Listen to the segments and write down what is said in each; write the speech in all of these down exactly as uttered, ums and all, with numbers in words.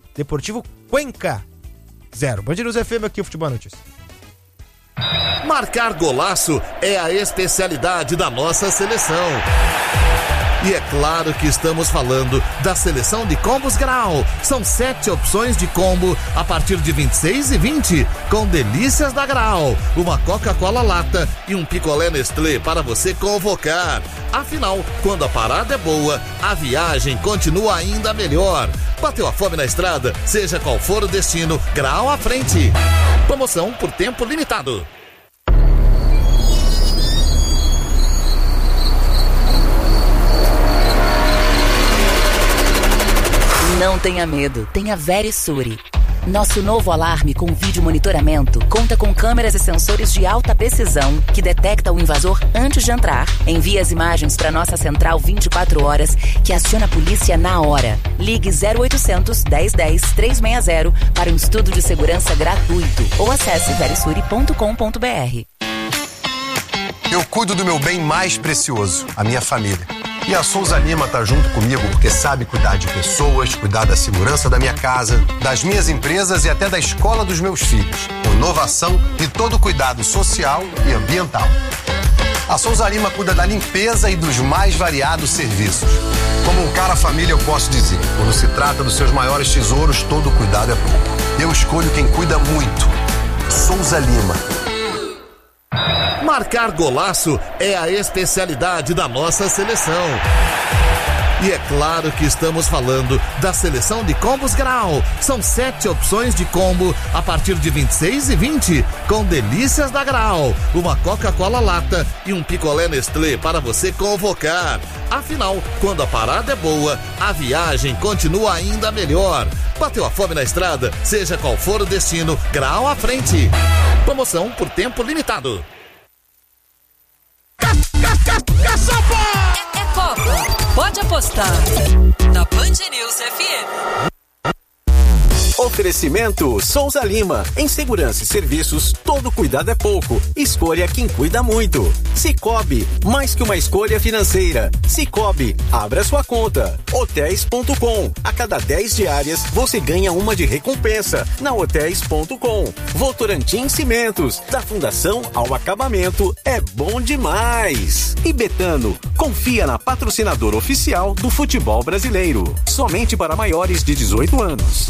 Deportivo Cuenca, zero. Band News F M, aqui o Futebol Notícias. Marcar golaço é a especialidade da nossa seleção. E é claro que estamos falando da seleção de combos Grau. São sete opções de combo a partir de vinte e seis e vinte, com delícias da Grau. Uma Coca-Cola lata e um picolé Nestlé para você convocar. Afinal, quando a parada é boa, a viagem continua ainda melhor. Bateu a fome na estrada? Seja qual for o destino, Grau à frente. Promoção por tempo limitado. Não tenha medo, tenha Verisure. Nosso novo alarme com vídeo monitoramento conta com câmeras e sensores de alta precisão que detecta o invasor antes de entrar, envia as imagens para nossa central vinte e quatro horas, que aciona a polícia na hora. Ligue zero oitocentos, dez dez, trezentos e sessenta para um estudo de segurança gratuito ou acesse verisure ponto com ponto b r. Eu cuido do meu bem mais precioso, a minha família. E a Souza Lima tá junto comigo porque sabe cuidar de pessoas, cuidar da segurança da minha casa, das minhas empresas e até da escola dos meus filhos, com inovação e todo o cuidado social e ambiental. A Souza Lima cuida da limpeza e dos mais variados serviços. Como um cara família, eu posso dizer, quando se trata dos seus maiores tesouros, todo cuidado é pouco. Eu escolho quem cuida muito. Souza Lima. Marcar golaço é a especialidade da nossa seleção. E é claro que estamos falando da seleção de combos Grau. São sete opções de combo a partir de vinte e seis e vinte, com delícias da Grau. Uma Coca-Cola lata e um picolé Nestlé para você convocar. Afinal, quando a parada é boa, a viagem continua ainda melhor. Bateu a fome na estrada? Seja qual for o destino, Grau à frente. Promoção por tempo limitado. É, é Copa. Pode apostar. Na Band News F M. Oferecimento Souza Lima. Em segurança e serviços, todo cuidado é pouco. Escolha quem cuida muito. Sicoob, mais que uma escolha financeira. Sicoob, abra sua conta. Hotéis ponto com. A cada dez diárias, você ganha uma de recompensa na Hotéis ponto com. Votorantim Cimentos, da fundação ao acabamento, é bom demais. E Betano, confia na patrocinadora oficial do futebol brasileiro. Somente para maiores de dezoito anos.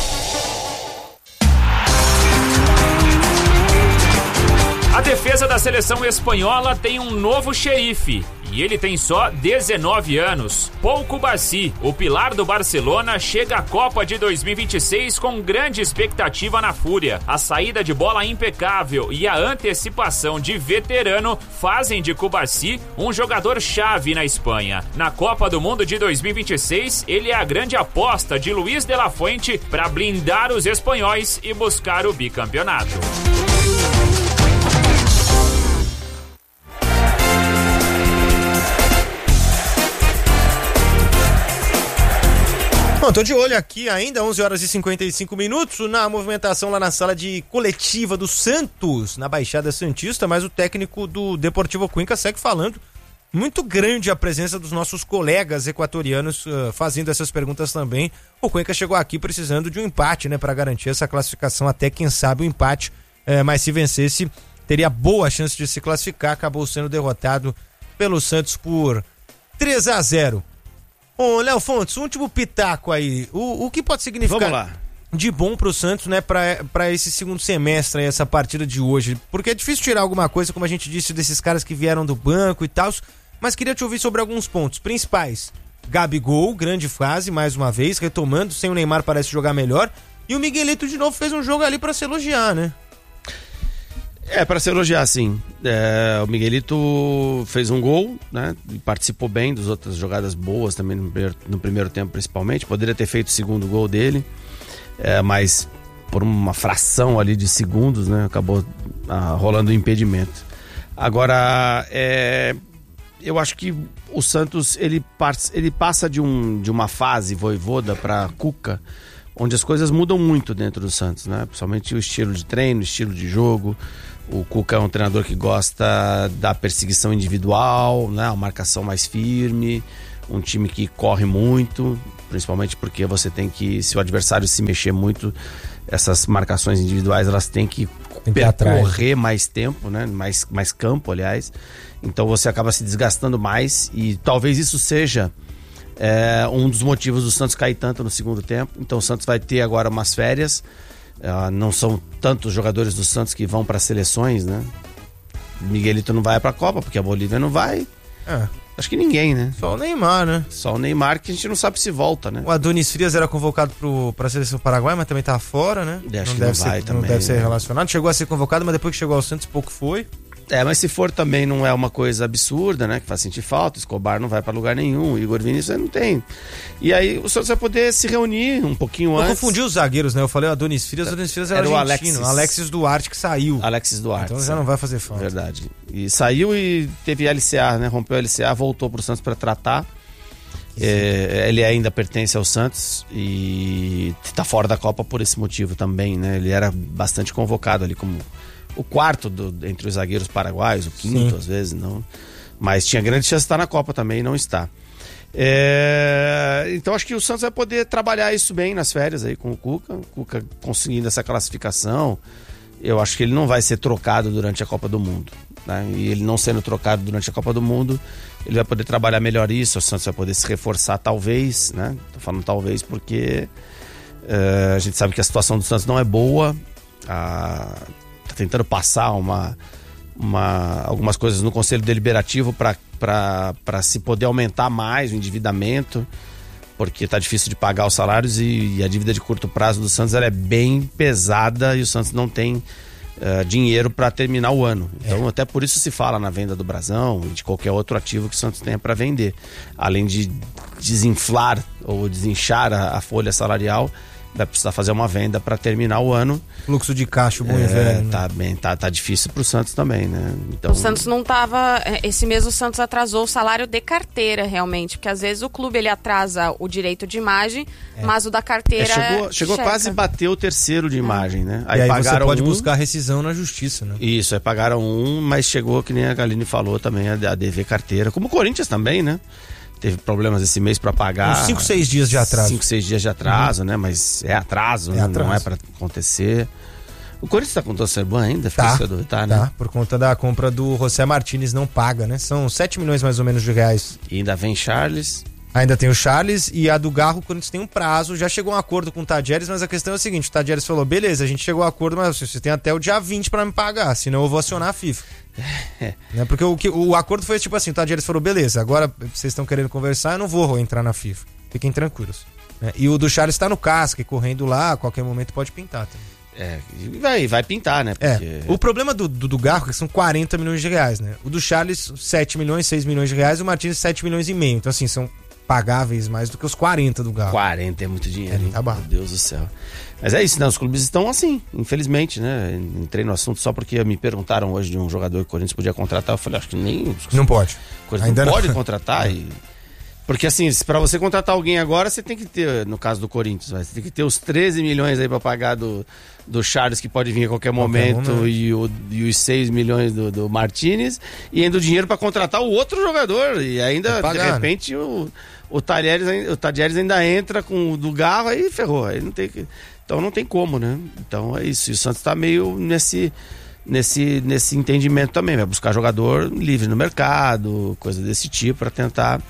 A defesa da seleção espanhola tem um novo xerife e ele tem só dezenove anos. Pau Cubarsí, o pilar do Barcelona, chega à Copa de dois mil e vinte e seis com grande expectativa na Fúria. A saída de bola impecável e a antecipação de veterano fazem de Cubarsí um jogador-chave na Espanha. Na Copa do Mundo de dois mil e vinte e seis, ele é a grande aposta de Luis de la Fuente para blindar os espanhóis e buscar o bicampeonato. Bom, tô de olho aqui ainda, onze horas e cinquenta e cinco minutos, na movimentação lá na sala de coletiva do Santos, na Baixada Santista, mas o técnico do Deportivo Cuenca segue falando. Muito grande a presença dos nossos colegas equatorianos uh, fazendo essas perguntas também. O Cuenca chegou aqui precisando de um empate, né, para garantir essa classificação, até quem sabe o empate, uh, mas se vencesse teria boa chance de se classificar, acabou sendo derrotado pelo Santos por três a zero. Ô, Léo Fontes, último pitaco aí. O, o que pode significar de bom pro Santos, né, pra, pra esse segundo semestre, aí, essa partida de hoje? Porque é difícil tirar alguma coisa, como a gente disse, desses caras que vieram do banco e tal, mas queria te ouvir sobre alguns pontos principais. Gabigol, grande fase, mais uma vez, retomando, sem o Neymar parece jogar melhor, e o Miguelito de novo fez um jogo ali pra se elogiar, né? É, para se elogiar, sim. É, o Miguelito fez um gol, né? Participou bem das outras jogadas boas também no primeiro, no primeiro tempo, principalmente. Poderia ter feito o segundo gol dele, é, mas por uma fração ali de segundos, né? Acabou ah, rolando o impedimento. Agora, é, eu acho que o Santos ele, ele passa de, um, de uma fase Vojvoda para Cuca, onde as coisas mudam muito dentro do Santos, né? Principalmente o estilo de treino, o estilo de jogo. O Cuca é um treinador que gosta da perseguição individual, né? A marcação mais firme. um time que corre muito, principalmente porque você tem que, se o adversário se mexer muito, essas marcações individuais elas têm que Tem que ir percorrer mais tempo, né? mais, mais campo, aliás. Então você acaba se desgastando mais e talvez isso seja é, um dos motivos do Santos cair tanto no segundo tempo. Então o Santos vai ter agora umas férias. Uh, não são tantos jogadores do Santos que vão para seleções, né? Miguelito não vai para a Copa porque a Bolívia não vai. É. Acho que ninguém, né? Só o Neymar, né? Só o Neymar, que a gente não sabe se volta, né? O Adonis Frias era convocado para a seleção paraguaia, mas também tá fora, né? E acho não que deve não vai ser, também, não deve ser né? relacionado. Chegou a ser convocado, mas depois que chegou ao Santos, pouco foi. É, mas se for também não é uma coisa absurda, né? Que faz sentir falta. Escobar não vai pra lugar nenhum. Igor Vinícius não tem. E aí o Santos vai poder se reunir um pouquinho Eu antes. confundi os zagueiros, né? Eu falei o Adonis Frias, o Adonis Frias era, Era o argentino. Alexis. Alexis Duarte que saiu. Alexis Duarte. Então já não vai fazer falta. Verdade. E saiu e teve L C A, né? Rompeu L C A, voltou pro Santos pra tratar. É, ele ainda pertence ao Santos e tá fora da Copa por esse motivo também, né? Ele era bastante convocado ali como o quarto do, entre os zagueiros paraguaios, o quinto. Sim. Às vezes, não. Mas tinha grande chance de estar na Copa também e não está. É, então acho que o Santos vai poder trabalhar isso bem nas férias aí com o Cuca. O Cuca conseguindo essa classificação, eu acho que ele não vai ser trocado durante a Copa do Mundo, né? E ele não sendo trocado durante a Copa do Mundo, ele vai poder trabalhar melhor isso. O Santos vai poder se reforçar talvez, né? Tô falando talvez porque uh, a gente sabe que a situação do Santos não é boa. Ah, tá tentando passar uma, uma, algumas coisas no Conselho Deliberativo para se poder aumentar mais o endividamento, porque tá difícil de pagar os salários e, e a dívida de curto prazo do Santos ela é bem pesada e o Santos não tem uh, dinheiro para terminar o ano. Então é. até por isso se fala na venda do Brasão e de qualquer outro ativo que o Santos tenha para vender. Além de desinflar ou desinchar a, a folha salarial, vai precisar fazer uma venda para terminar o ano. Fluxo de caixa, bom é, inverno. Né? Tá, bem, tá, tá difícil pro Santos também, né? Então... O Santos não tava... Esse mês o Santos atrasou o salário de carteira, realmente. Porque às vezes o clube ele atrasa o direito de imagem, é. mas o da carteira... É, chegou chegou quase a bater o terceiro de imagem, né? Aí, e aí pagaram você pode um... buscar rescisão na justiça, né? Isso, aí pagaram um, mas chegou, que nem a Galine falou também, a, a dever carteira. Como o Corinthians também, né? Teve problemas esse mês para pagar. Uns cinco, seis dias de atraso. cinco, seis dias de atraso, uhum. né? Mas é atraso, é né? atraso. Não é para acontecer. O Corinthians tá com o Torcerban ainda? Tá, cedo, tá, né? Tá, por conta da compra do José Martínez, não paga, né? São sete milhões mais ou menos de reais. E ainda vem Charles. Ainda tem o Charles e a do Garro, o Corinthians tem um prazo, já chegou a um acordo com o Tadieres, mas a questão é o seguinte, o Tadieres falou, beleza, a gente chegou a um acordo, mas você tem até o dia vinte para me pagar, senão eu vou acionar a FIFA. É. Né? Porque o, que, o acordo foi tipo assim, o Tadieres falou, beleza, agora vocês estão querendo conversar, eu não vou entrar na FIFA, fiquem tranquilos. Né? E o do Charles tá no casco, correndo lá, a qualquer momento pode pintar também. É, vai, vai pintar, né? Porque... É. O problema do, do, do Garro é que são quarenta milhões de reais, né? O do Charles, sete milhões, seis milhões de reais, e o Martins, sete milhões e meio. Então, assim, são pagáveis mais do que os quarenta do Garro. quarenta é muito dinheiro, é, tá bom. Meu Deus do céu. Mas é isso, né? Os clubes estão assim, infelizmente, né? Entrei no assunto só porque me perguntaram hoje de um jogador que o Corinthians podia contratar. Eu falei, acho que nem... Não pode. Ainda não pode não. contratar e... Porque assim, para você contratar alguém agora, você tem que ter, no caso do Corinthians, você tem que ter os treze milhões aí para pagar do, do Charles, que pode vir a qualquer momento, qualquer momento. E, o, e os seis milhões do, do Martínez, e ainda o dinheiro para contratar o outro jogador. E ainda, pagar, de repente, né? o, o, Talheres, o Talheres ainda entra com o do Garro, aí ferrou. Aí não tem que, então não tem como, né? Então é isso. E o Santos tá meio nesse... Nesse, nesse entendimento também, vai buscar jogador livre no mercado, coisa desse tipo, para tentar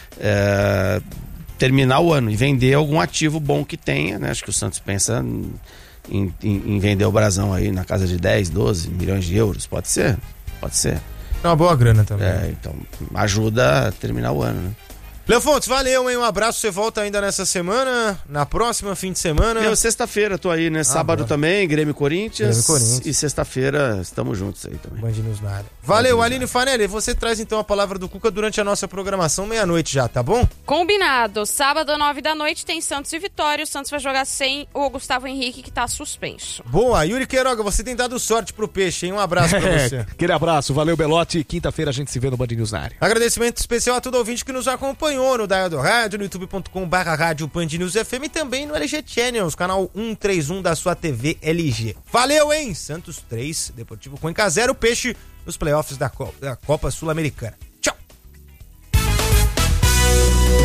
é, terminar o ano e vender algum ativo bom que tenha, né? Acho que o Santos pensa em, em, em vender o Brasão aí na casa de dez, doze milhões de euros, pode ser, pode ser. É uma boa grana também. É, então ajuda a terminar o ano, né? Léo Fontes, valeu, hein? Um abraço, você volta ainda nessa semana, na próxima, fim de semana. Eu, sexta-feira, tô aí, né? Sábado ah, também, Grêmio Corinthians. Grêmio Corinthians. E sexta-feira, estamos juntos aí também. Band News na área. Valeu, Aline Fanelli, você traz então a palavra do Cuca durante a nossa programação, meia-noite já, tá bom? Combinado. Sábado, nove da noite, tem Santos e Vitória. O Santos vai jogar sem o Gustavo Henrique, que tá suspenso. Boa, Yuri Queiroga, você tem dado sorte pro peixe, hein? Um abraço pra é, você. Aquele abraço, valeu, Belotti. Quinta-feira a gente se vê no Band News na área. Agradecimento especial a todo ouvinte que nos acompanhou no Dial do Rádio, no youtube ponto com barra rádio Band News F M e também no L G Channels, canal cento e trinta e um da sua T V L G. Valeu, hein? Santos três, Deportivo Cuenca zero, Peixe nos playoffs da Copa, da Copa Sul-Americana. Tchau!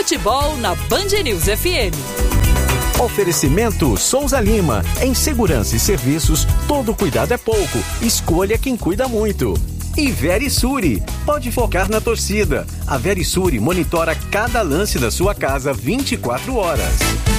futebol na Band News F M. Oferecimento Souza Lima. Em segurança e serviços, todo cuidado é pouco. Escolha quem cuida muito. E Verisure. Pode focar na torcida. A Verisure monitora cada lance da sua casa vinte e quatro horas.